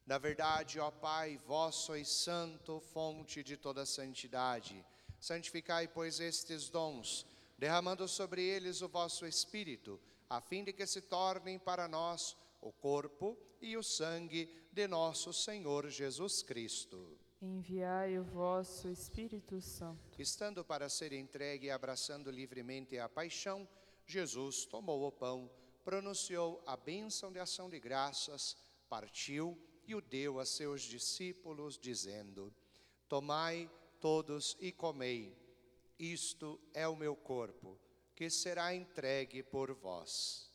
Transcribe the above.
Na verdade, ó Pai, vós sois santo, fonte de toda santidade. Santificai, pois, estes dons, derramando sobre eles o vosso Espírito, a fim de que se tornem para nós o corpo e o sangue de nosso Senhor Jesus Cristo. Enviai o vosso Espírito Santo. Estando para ser entregue e abraçando livremente a paixão, Jesus tomou o pão, pronunciou a bênção de ação de graças, partiu e o deu a seus discípulos, dizendo: Tomai todos e comei, isto é o meu corpo, que será entregue por vós.